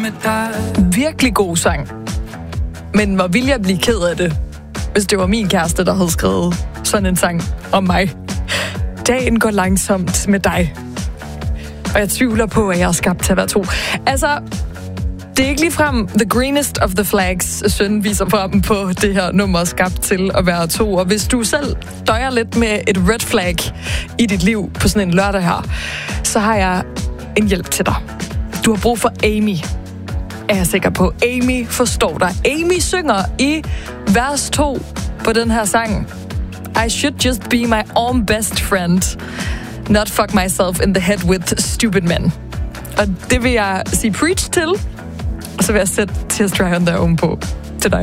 med dig. Virkelig god sang. Men hvor ville jeg blive ked af det, hvis det var min kæreste, der havde skrevet sådan en sang om mig. Dagen går langsomt med dig. Og jeg tvivler på, at jeg er skabt til at være to. Altså, det er ikke ligefrem the greenest of the flags, søn viser frem på det her nummer, skabt til at være to. Og hvis du selv døjer lidt med et red flag i dit liv på sådan en lørdag her, så har jeg en hjælp til dig. Du har brug for Amy, er jeg sikker på. Amy forstår dig. Amy synger i vers 2 på den her sang. I should just be my own best friend. Not fuck myself in the head with stupid men. Og det vil jeg sige preach til, og så vil jeg sætte Tears Dry on der ovenpå.